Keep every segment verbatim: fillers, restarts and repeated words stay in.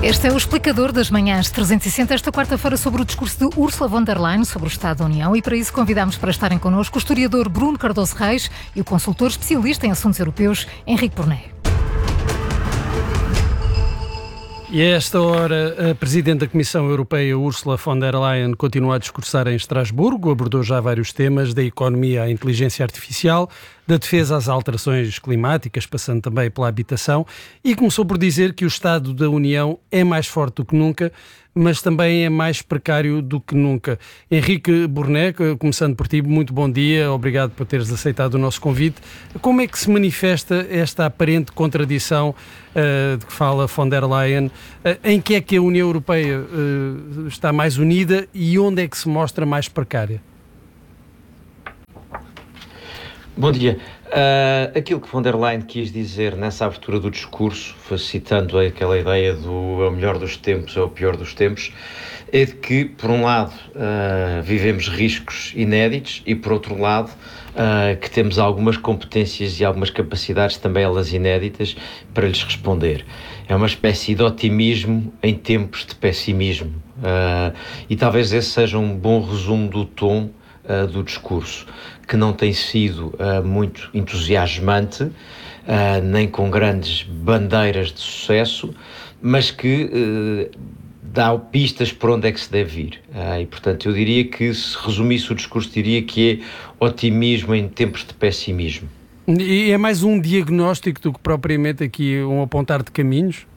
Este é o explicador das manhãs trezentos e sessenta, esta quarta-feira, sobre o discurso de Ursula von der Leyen sobre o Estado da União, e para isso convidamos para estarem connosco o historiador Bruno Cardoso Reis e o consultor especialista em assuntos europeus Henrique Porné. E a esta hora, a Presidente da Comissão Europeia, Ursula von der Leyen, continua a discursar em Estrasburgo. Abordou já vários temas, da economia à inteligência artificial, da defesa às alterações climáticas, passando também pela habitação, e começou por dizer que o Estado da União é mais forte do que nunca, mas também é mais precário do que nunca. Henrique Porné, começando por ti, muito bom dia, obrigado por teres aceitado o nosso convite. Como é que se manifesta esta aparente contradição uh, de que fala von der Leyen? Uh, em que é que a União Europeia uh, está mais unida e onde é que se mostra mais precária? Bom dia. Uh, aquilo que von der Leyen quis dizer nessa abertura do discurso, foi citando aquela ideia do é o melhor dos tempos, é o pior dos tempos, é de que, por um lado, uh, vivemos riscos inéditos e, por outro lado, uh, que temos algumas competências e algumas capacidades, também elas inéditas, para lhes responder. É uma espécie de otimismo em tempos de pessimismo. Uh, e talvez esse seja um bom resumo do tom uh, do discurso, que não tem sido uh, muito entusiasmante, uh, nem com grandes bandeiras de sucesso, mas que uh, dá pistas por onde é que se deve ir. Uh, e, portanto, eu diria que, se resumisse o discurso, diria que é otimismo em tempos de pessimismo. E é mais um diagnóstico do que propriamente aqui um apontar de caminhos?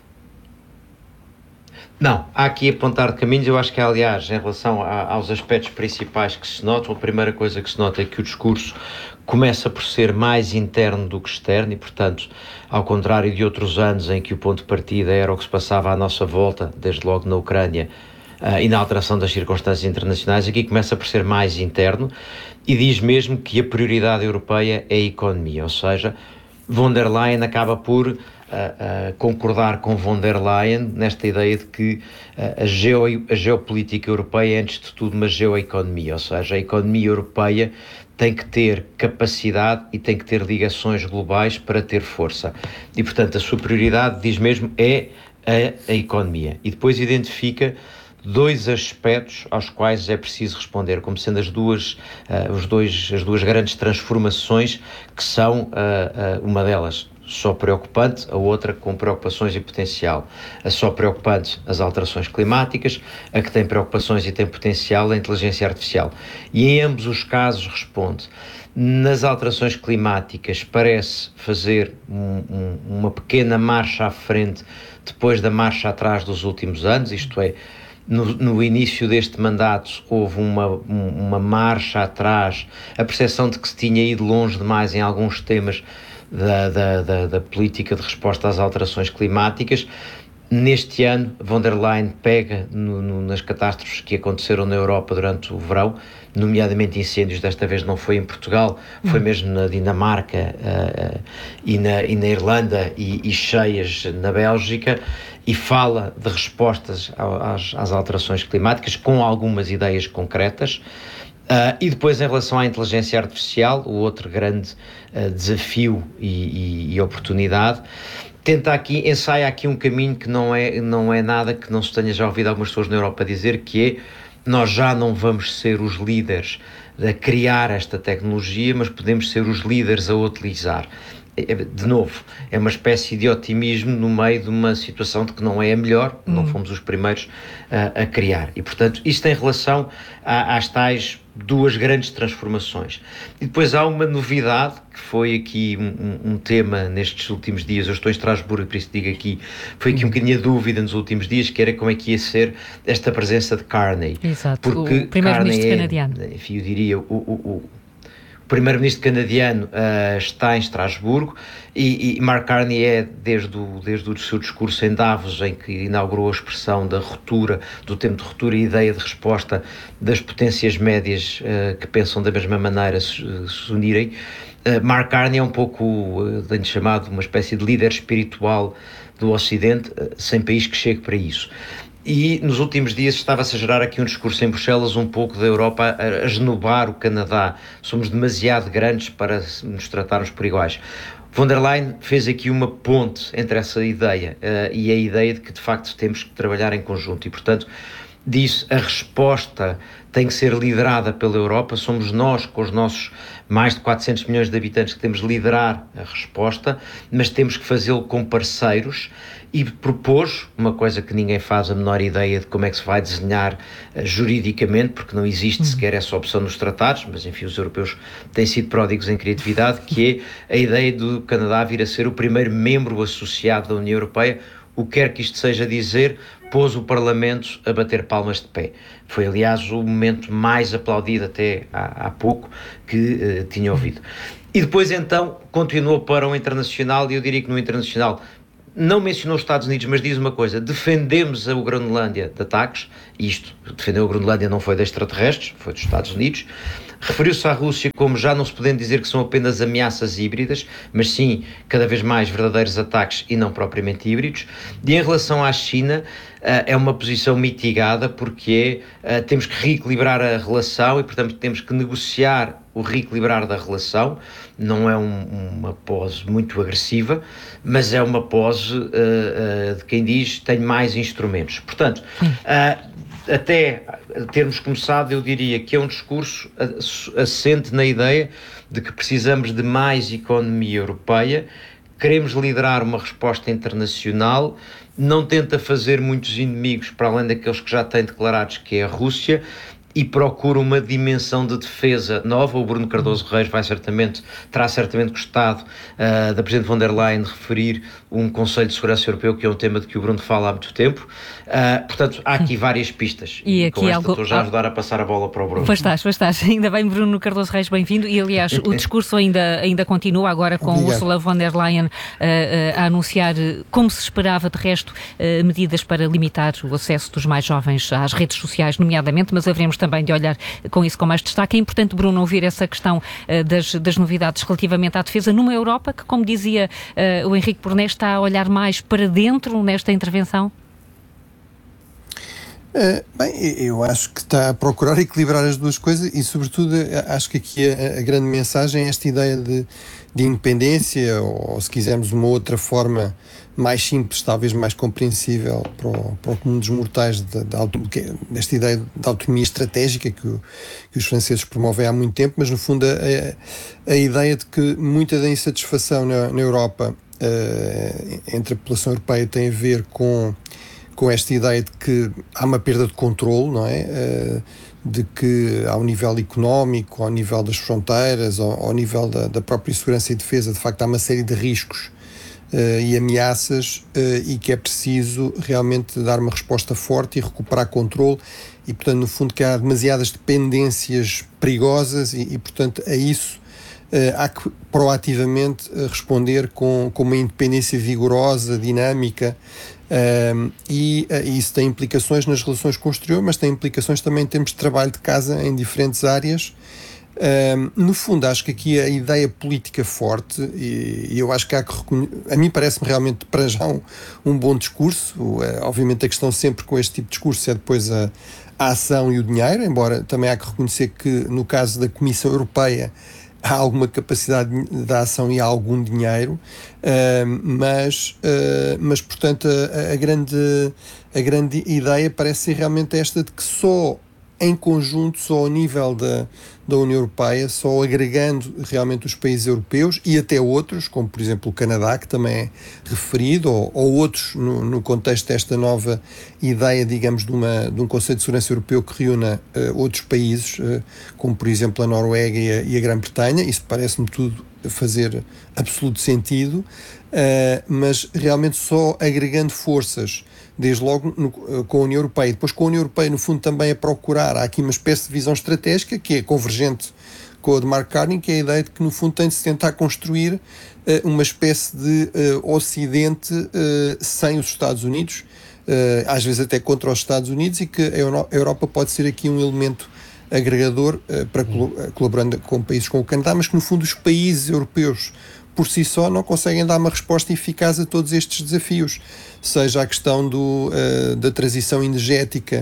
Não, há aqui apontar de caminhos. Eu acho que, aliás, em relação a, aos aspectos principais que se notam, a primeira coisa que se nota é que o discurso começa por ser mais interno do que externo e, portanto, ao contrário de outros anos em que o ponto de partida era o que se passava à nossa volta, desde logo na Ucrânia, uh, e na alteração das circunstâncias internacionais, aqui começa por ser mais interno e diz mesmo que a prioridade europeia é a economia, ou seja, von der Leyen acaba por a, a concordar com von der Leyen nesta ideia de que a, a, geo, a geopolítica europeia é, antes de tudo, uma geoeconomia, ou seja, a economia europeia tem que ter capacidade e tem que ter ligações globais para ter força. E, portanto, a sua prioridade, diz mesmo, é a, a economia. E depois identifica dois aspectos aos quais é preciso responder, como sendo as duas, uh, os dois, as duas grandes transformações que são, uh, uh, uma delas só preocupante, a outra com preocupações e potencial. A só preocupante, as alterações climáticas, a que tem preocupações e tem potencial, a inteligência artificial. E em ambos os casos responde. Nas alterações climáticas parece fazer um, um, uma pequena marcha à frente depois da marcha atrás dos últimos anos, isto é, No, no início deste mandato houve uma, uma marcha atrás, a percepção de que se tinha ido longe demais em alguns temas da, da, da, da política de resposta às alterações climáticas. Neste ano, von der Leyen pega no, no, nas catástrofes que aconteceram na Europa durante o verão, nomeadamente incêndios. Desta vez não foi em Portugal, foi mesmo na Dinamarca uh, e, na, e na Irlanda e, e cheias na Bélgica, e fala de respostas às, às alterações climáticas com algumas ideias concretas. Uh, e depois, em relação à inteligência artificial, o outro grande uh, desafio e, e, e oportunidade, tenta aqui, ensaia aqui um caminho que não é, não é nada que não se tenha já ouvido algumas pessoas na Europa dizer, que é: nós já não vamos ser os líderes a criar esta tecnologia, mas podemos ser os líderes a utilizar. De novo, é uma espécie de otimismo no meio de uma situação de que não é a melhor, hum. não fomos os primeiros uh, a criar. E, portanto, isto em relação a, às tais duas grandes transformações. E depois há uma novidade, que foi aqui um, um tema nestes últimos dias. Eu estou em Estrasburgo, por isso digo aqui, foi aqui um bocadinho a dúvida nos últimos dias, que era como é que ia ser esta presença de Carney. Exato, porque o primeiro-ministro é, canadiano. Enfim, eu diria, o... o, o O primeiro-ministro canadiano uh, está em Estrasburgo e, e Mark Carney é, desde o, desde o seu discurso em Davos, em que inaugurou a expressão da ruptura, do tempo de ruptura e a ideia de resposta das potências médias uh, que pensam da mesma maneira se, se unirem. Uh, Mark Carney é um pouco, uh, tenho chamado, uma espécie de líder espiritual do Ocidente, uh, sem país que chegue para isso. E nos últimos dias estava-se a gerar aqui um discurso em Bruxelas um pouco da Europa a, a esnobar o Canadá. Somos demasiado grandes para nos tratarmos por iguais. Von der Leyen fez aqui uma ponte entre essa ideia uh, e a ideia de que, de facto, temos que trabalhar em conjunto. E, portanto, disse, a resposta tem que ser liderada pela Europa. Somos nós, com os nossos mais de quatrocentos milhões de habitantes, que temos de liderar a resposta, mas temos que fazê-lo com parceiros. E propôs uma coisa que ninguém faz a menor ideia de como é que se vai desenhar uh, juridicamente, porque não existe sequer essa opção nos tratados, mas enfim, os europeus têm sido pródigos em criatividade, que é a ideia do Canadá vir a ser o primeiro membro associado da União Europeia. O que quer que isto seja dizer, pôs o Parlamento a bater palmas de pé. Foi, aliás, o momento mais aplaudido até há, há pouco que uh, tinha ouvido. E depois, então, continuou para o internacional, e eu diria que no internacional não mencionou os Estados Unidos, mas diz uma coisa: defendemos a Groenlândia de ataques. Isto, defendeu a Groenlândia não foi de extraterrestres, foi dos Estados Unidos. Referiu-se à Rússia como já não se podendo dizer que são apenas ameaças híbridas, mas sim, cada vez mais verdadeiros ataques e não propriamente híbridos. E em relação à China, uh, é uma posição mitigada, porque uh, temos que reequilibrar a relação e, portanto, temos que negociar o reequilibrar da relação. Não é um, uma pose muito agressiva, mas é uma pose uh, uh, de quem diz tenho mais instrumentos. Portanto, uh, até termos começado, eu diria que é um discurso assente na ideia de que precisamos de mais economia europeia, queremos liderar uma resposta internacional, não tenta fazer muitos inimigos para além daqueles que já têm declarados, que é a Rússia, e procura uma dimensão de defesa nova. O Bruno Cardoso Reis vai certamente, terá certamente gostado uh, da Presidente von der Leyen referir um Conselho de Segurança Europeu, que é um tema de que o Bruno fala há muito tempo. Uh, portanto, há aqui várias pistas. E, e aqui com esta algo... estou já a ajudar a passar a bola para o Bruno. Pois estás, pois estás. Ainda bem, Bruno Cardoso Reis, bem-vindo. E, aliás, o discurso ainda, ainda continua agora com Obrigado. Ursula von der Leyen uh, uh, a anunciar, como se esperava de resto, uh, medidas para limitar o acesso dos mais jovens às redes sociais, nomeadamente, mas haveremos também de olhar com isso com mais destaque. É importante, Bruno, ouvir essa questão uh, das, das novidades relativamente à defesa numa Europa que, como dizia uh, o Henrique Porné, está a olhar mais para dentro nesta intervenção? Uh, bem, eu acho que está a procurar equilibrar as duas coisas e, sobretudo, acho que aqui a, a grande mensagem é esta ideia de, de independência, ou, se quisermos uma outra forma mais simples, talvez mais compreensível para o, para o comum dos mortais, de, de, desta ideia de autonomia estratégica que, o, que os franceses promovem há muito tempo, mas no fundo a, a ideia de que muita da insatisfação na, na Europa uh, entre a população europeia tem a ver com, com esta ideia de que há uma perda de controle, não é? Uh, de que ao nível económico, ao nível das fronteiras, ao, ao nível da, da própria segurança e defesa, de facto há uma série de riscos Uh, e ameaças uh, e que é preciso realmente dar uma resposta forte e recuperar controle e, portanto, no fundo que há demasiadas dependências perigosas e, e portanto, a isso uh, há que proativamente uh, responder com, com uma independência vigorosa, dinâmica, uh, e uh, isso tem implicações nas relações com o exterior, mas tem implicações também em termos de trabalho de casa em diferentes áreas. Um, no fundo, acho que aqui a ideia política forte, e, e eu acho que há que reconhecer, a mim parece-me realmente para já um, um bom discurso. Uh, obviamente a questão sempre com este tipo de discurso é depois a, a ação e o dinheiro, embora também há que reconhecer que no caso da Comissão Europeia há alguma capacidade de ação e há algum dinheiro, uh, mas, uh, mas portanto a, a, grande, a grande ideia parece ser realmente esta de que só em conjunto, só ao nível da, da União Europeia, só agregando realmente os países europeus e até outros, como por exemplo o Canadá, que também é referido, ou, ou outros no, no contexto desta nova ideia, digamos, de, uma, de um Conselho de Segurança Europeu que reúna uh, outros países, uh, como por exemplo a Noruega e a, e a Grã-Bretanha. Isso parece-me tudo fazer absoluto sentido, uh, mas realmente só agregando forças, desde logo no, com a União Europeia. Depois com a União Europeia, no fundo, também a procurar, há aqui uma espécie de visão estratégica que é convergente com a de Mark Carney, que é a ideia de que, no fundo, tem de se tentar construir uh, uma espécie de uh, Ocidente uh, sem os Estados Unidos, uh, às vezes até contra os Estados Unidos, e que a, Euro- a Europa pode ser aqui um elemento agregador, uh, para col- colaborando com países como o Canadá, mas que, no fundo, os países europeus por si só não conseguem dar uma resposta eficaz a todos estes desafios, seja a questão do, uh, da transição energética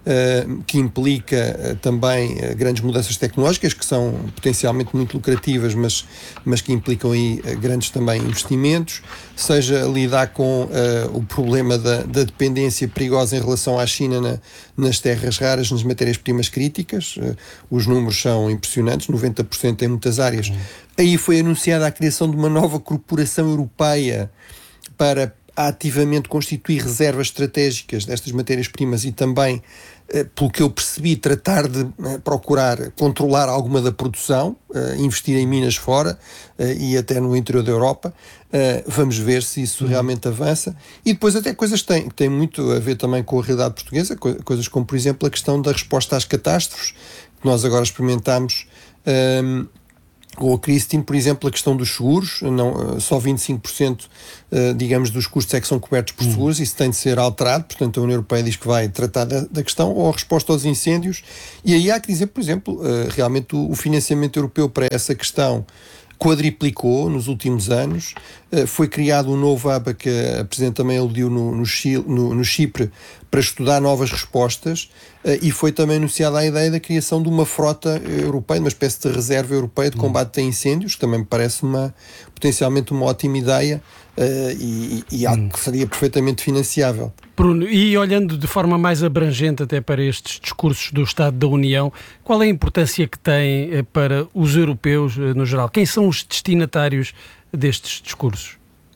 uh, que implica uh, também uh, grandes mudanças tecnológicas, que são potencialmente muito lucrativas, mas, mas que implicam aí uh, grandes também investimentos, seja lidar com uh, o problema da, da dependência perigosa em relação à China na, nas terras raras, nas matérias-primas críticas. Uh, os números são impressionantes, noventa por cento em muitas áreas. Uhum. Aí foi anunciada a criação de uma nova corporação europeia para ativamente constituir reservas estratégicas destas matérias-primas e também, eh, pelo que eu percebi, tratar de eh, procurar controlar alguma da produção, eh, investir em minas fora eh, e até no interior da Europa. Eh, vamos ver se isso uhum. realmente avança. E depois até coisas que têm, que têm muito a ver também com a realidade portuguesa, co- coisas como, por exemplo, a questão da resposta às catástrofes, que nós agora experimentamos. Um, ou a Christine, por exemplo, a questão dos seguros, não, só vinte e cinco por cento, digamos, dos custos é que são cobertos por seguros, isso tem de ser alterado, portanto a União Europeia diz que vai tratar da, da questão, ou a resposta aos incêndios, e aí há que dizer, por exemplo, realmente o, o financiamento europeu para essa questão quadriplicou nos últimos anos, foi criado um novo hub que a Presidente também aludiu no, no, Chile, no, no Chipre para estudar novas respostas, e foi também anunciada a ideia da criação de uma frota europeia, uma espécie de reserva europeia de combate a incêndios, que também me parece uma, potencialmente uma ótima ideia e, e algo que seria perfeitamente financiável. Bruno, e olhando de forma mais abrangente até para estes discursos do Estado da União, qual é a importância que tem para os europeus no geral? Quem são os destinatários destes discursos?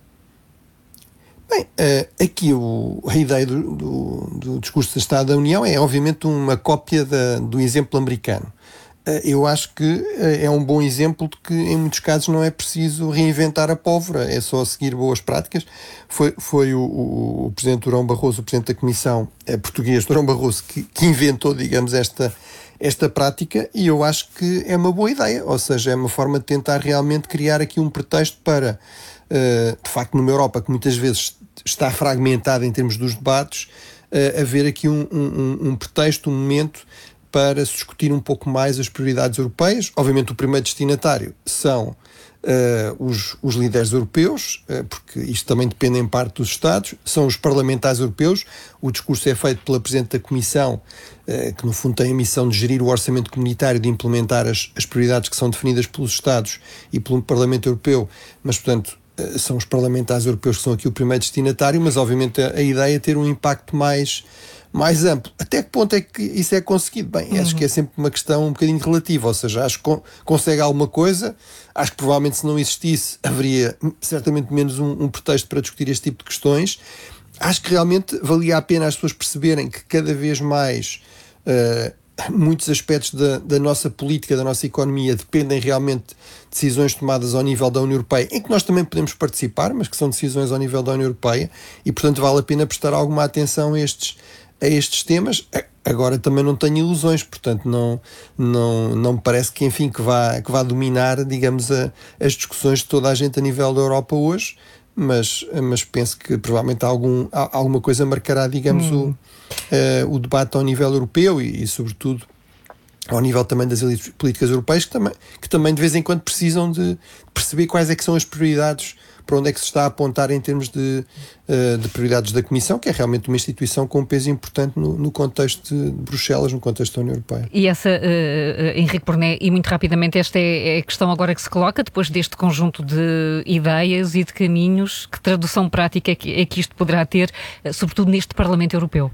Bem, aqui o, a ideia do, do, do discurso do Estado da União é obviamente uma cópia da, do exemplo americano. Eu acho que é um bom exemplo de que em muitos casos não é preciso reinventar a pólvora, é só seguir boas práticas. Foi, foi o, o, o Presidente Durão Barroso, o Presidente da Comissão é português, Durão Barroso, que, que inventou, digamos, esta, esta prática, e eu acho que é uma boa ideia, ou seja, é uma forma de tentar realmente criar aqui um pretexto para, uh, de facto, numa Europa que muitas vezes está fragmentada em termos dos debates, uh, haver aqui um, um, um pretexto, um momento para se discutir um pouco mais as prioridades europeias. Obviamente o primeiro destinatário são uh, os, os líderes europeus, uh, porque isto também depende em parte dos Estados, são os parlamentares europeus. O discurso é feito pela Presidente da Comissão, uh, que no fundo tem a missão de gerir o orçamento comunitário, de implementar as, as prioridades que são definidas pelos Estados e pelo Parlamento Europeu, mas portanto uh, são os parlamentares europeus que são aqui o primeiro destinatário, mas obviamente a, a ideia é ter um impacto mais mais amplo. Até que ponto é que isso é conseguido? Bem, uhum. acho que é sempre uma questão um bocadinho relativa, ou seja, acho que con- consegue alguma coisa, acho que provavelmente se não existisse haveria certamente menos um, um pretexto para discutir este tipo de questões. Acho que realmente valia a pena as pessoas perceberem que cada vez mais uh, muitos aspectos da, da nossa política, da nossa economia dependem realmente de decisões tomadas ao nível da União Europeia, em que nós também podemos participar, mas que são decisões ao nível da União Europeia, e portanto vale a pena prestar alguma atenção a estes a estes temas. Agora também não tenho ilusões, portanto não, não, não me parece que, enfim, que vá, que vá dominar, digamos, a, as discussões de toda a gente a nível da Europa hoje, mas, mas penso que provavelmente algum, alguma coisa marcará, digamos, hum. o, uh, o debate ao nível europeu e, e sobretudo ao nível também das elites políticas europeias, que também, que também de vez em quando precisam de perceber quais é que são as prioridades, para onde é que se está a apontar em termos de, uh, de prioridades da Comissão, que é realmente uma instituição com um peso importante no, no contexto de Bruxelas, no contexto da União Europeia. E essa, uh, Henrique Porné, e muito rapidamente, esta é a questão agora que se coloca, depois deste conjunto de ideias e de caminhos, que tradução prática é que, é que isto poderá ter, uh, sobretudo neste Parlamento Europeu?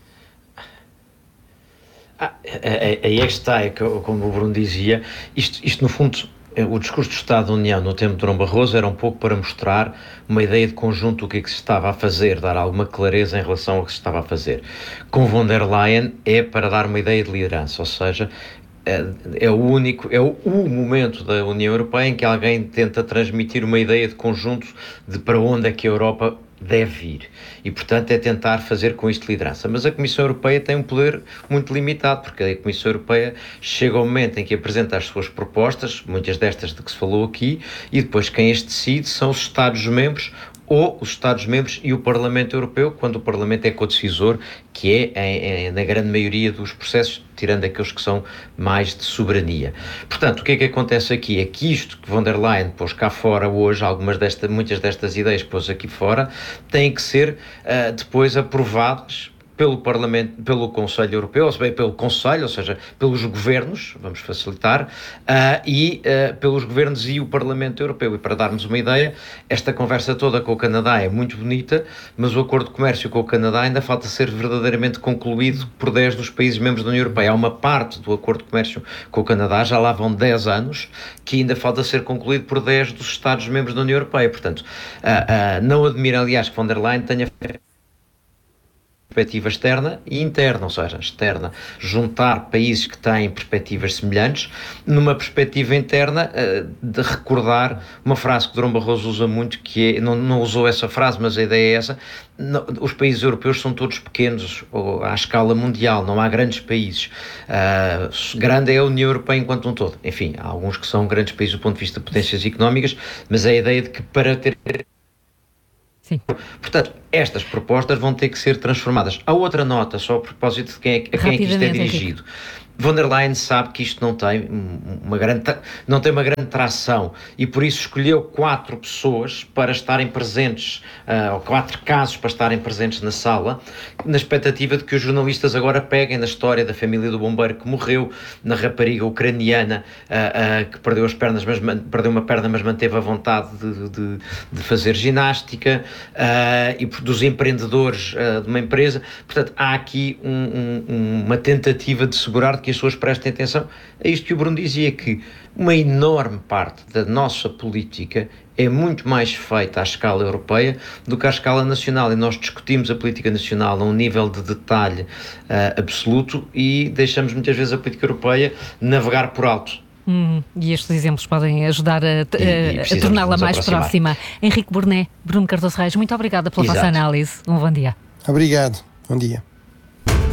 Ah, aí é que está, é que, como o Bruno dizia, isto, isto no fundo, o discurso do Estado da União no tempo de Durão Barroso era um pouco para mostrar uma ideia de conjunto do que é que se estava a fazer, dar alguma clareza em relação ao que se estava a fazer. Com von der Leyen é para dar uma ideia de liderança, ou seja, é, é o único, é o, o momento da União Europeia em que alguém tenta transmitir uma ideia de conjunto de para onde é que a Europa deve ir. E, portanto, é tentar fazer com isto liderança. Mas a Comissão Europeia tem um poder muito limitado, porque a Comissão Europeia chega ao momento em que apresenta as suas propostas, muitas destas de que se falou aqui, e depois quem as decide são os Estados-membros ou os Estados-membros e o Parlamento Europeu, quando o Parlamento é co-decisor, que é em, em, na grande maioria dos processos, tirando aqueles que são mais de soberania. Portanto, o que é que acontece aqui? É que isto que von der Leyen pôs cá fora hoje, algumas desta, muitas destas ideias pôs aqui fora, têm que ser uh, depois aprovadas pelo Parlamento, pelo Conselho Europeu, ou seja, pelo Conselho, ou seja, pelos governos, vamos facilitar, uh, e uh, pelos governos e o Parlamento Europeu. E para darmos uma ideia, esta conversa toda com o Canadá é muito bonita, mas o acordo de comércio com o Canadá ainda falta ser verdadeiramente concluído por dez dos países membros da União Europeia. Há uma parte do acordo de comércio com o Canadá, já lá vão dez anos, que ainda falta ser concluído por dez dos Estados-membros da União Europeia. Portanto, uh, uh, não admira, aliás, que von der Leyen tenha perspectiva externa e interna, ou seja, externa, juntar países que têm perspectivas semelhantes, numa perspectiva interna, uh, de recordar uma frase que Durão Barroso usa muito, que é, não, não usou essa frase, mas a ideia é essa: não, os países europeus são todos pequenos ou, à escala mundial, não há grandes países. Uh, grande é a União Europeia enquanto um todo. Enfim, há alguns que são grandes países do ponto de vista de potências económicas, mas é a ideia de que para ter... Sim. Portanto, estas propostas vão ter que ser transformadas. Há outra nota, só a propósito de quem é, a quem é que isto é dirigido. Henrique. Von der Leyen sabe que isto não tem uma grande, não tem uma grande tração e por isso escolheu quatro pessoas para estarem presentes, uh, ou quatro casos para estarem presentes na sala, na expectativa de que os jornalistas agora peguem na história da família do bombeiro que morreu, na rapariga ucraniana uh, uh, que perdeu as pernas, mas perdeu uma perna, mas manteve a vontade de, de, de fazer ginástica, uh, e dos empreendedores uh, de uma empresa. Portanto, há aqui um, um, uma tentativa de segurar que as pessoas prestem atenção a isto que o Bruno dizia, que uma enorme parte da nossa política é muito mais feita à escala europeia do que à escala nacional, e nós discutimos a política nacional a um nível de detalhe uh, absoluto e deixamos muitas vezes a política europeia navegar por alto. Hum, e estes exemplos podem ajudar a, a, a torná-la mais próxima. Henrique Burnet, Bruno Cardoso Reis, muito obrigada pela Exato. vossa análise. Um bom dia. Obrigado. Bom dia.